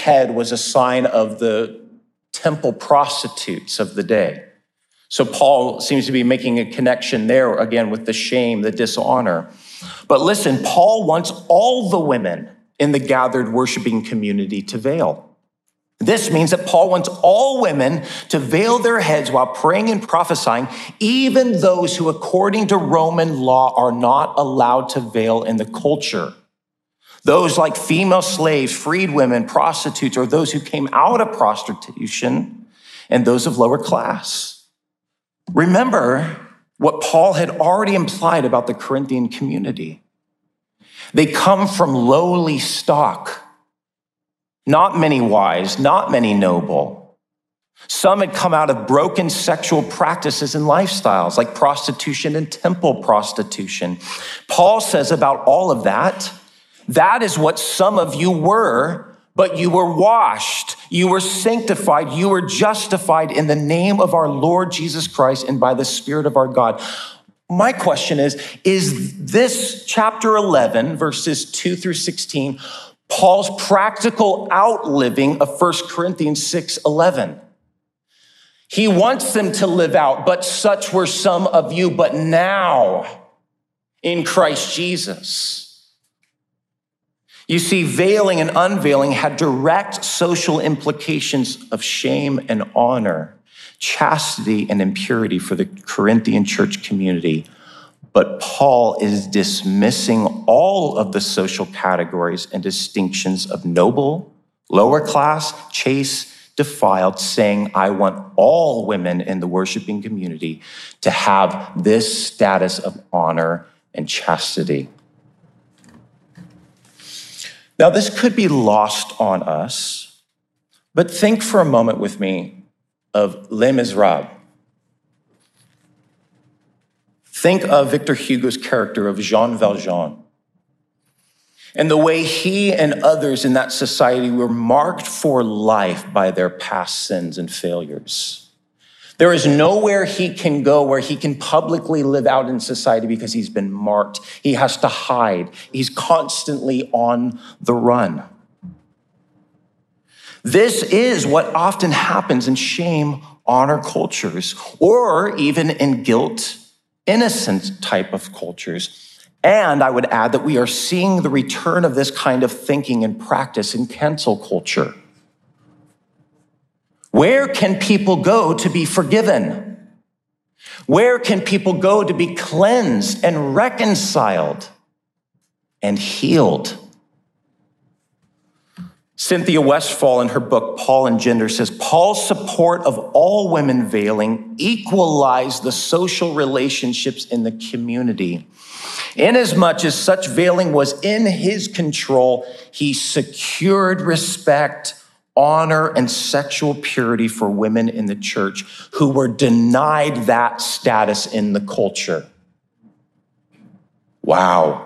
head was a sign of the temple prostitutes of the day. So Paul seems to be making a connection there, again, with the shame, the dishonor. But listen, Paul wants all the women in the gathered worshiping community to veil. This means that Paul wants all women to veil their heads while praying and prophesying, even those who, according to Roman law, are not allowed to veil in the culture. Those like female slaves, freed women, prostitutes, or those who came out of prostitution, and those of lower class. Remember what Paul had already implied about the Corinthian community. They come from lowly stock. Not many wise, not many noble. Some had come out of broken sexual practices and lifestyles like prostitution and temple prostitution. Paul says about all of that, that is what some of you were, but you were washed, you were sanctified, you were justified in the name of our Lord Jesus Christ and by the Spirit of our God. My question is this chapter 11, verses 2 through 16, Paul's practical outliving of 1 Corinthians 6:11. He wants them to live out, but such were some of you, but now in Christ Jesus. You see, veiling and unveiling had direct social implications of shame and honor, chastity and impurity for the Corinthian church community. But Paul is dismissing all of the social categories and distinctions of noble, lower class, chaste, defiled, saying, I want all women in the worshiping community to have this status of honor and chastity. Now, this could be lost on us, but think for a moment with me of Les Miserables. Think of Victor Hugo's character of Jean Valjean and the way he and others in that society were marked for life by their past sins and failures. There is nowhere he can go where he can publicly live out in society because he's been marked. He has to hide. He's constantly on the run. This is what often happens in shame, honor cultures, or even in guilt, innocent type of cultures. And I would add that we are seeing the return of this kind of thinking and practice in cancel culture. Where can people go to be forgiven? Where can people go to be cleansed and reconciled and healed? Cynthia Westfall, in her book, Paul and Gender, says, Paul's support of all women veiling equalized the social relationships in the community. Inasmuch as such veiling was in his control, he secured respect, honor, and sexual purity for women in the church who were denied that status in the culture. Wow.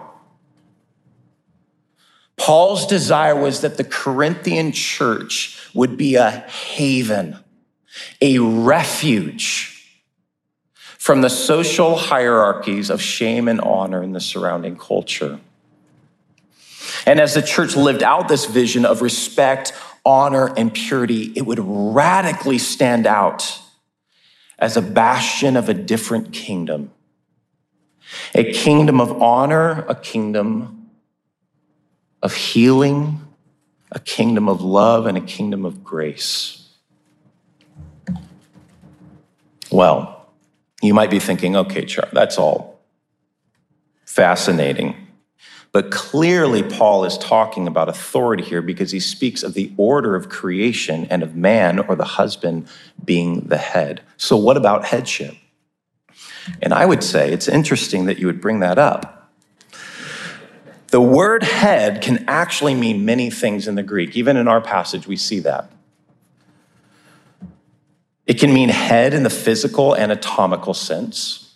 Paul's desire was that the Corinthian church would be a haven, a refuge from the social hierarchies of shame and honor in the surrounding culture. And as the church lived out this vision of respect, honor, and purity, it would radically stand out as a bastion of a different kingdom. A kingdom of honor, a kingdom of healing, a kingdom of love, and a kingdom of grace. Well, you might be thinking, okay, Charles, that's all fascinating. But clearly, Paul is talking about authority here because he speaks of the order of creation and of man or the husband being the head. So what about headship? And I would say it's interesting that you would bring that up. The word head can actually mean many things in the Greek. Even in our passage, we see that. It can mean head in the physical, anatomical sense.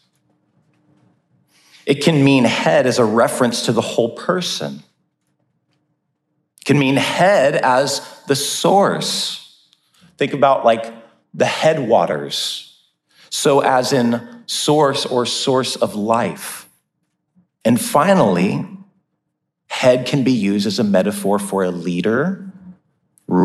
It can mean head as a reference to the whole person. It can mean head as the source. Think about like the headwaters. So as in source or source of life. And finally, head can be used as a metaphor for a leader